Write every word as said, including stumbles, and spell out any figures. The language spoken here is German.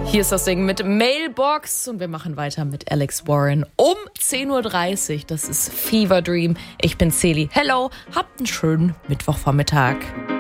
Hier ist das Ding mit Mailbox und wir machen weiter mit Alex Warren um zehn Uhr dreißig. Das ist Fever Dream. Ich bin Celi. Hello, habt einen schönen Mittwochvormittag.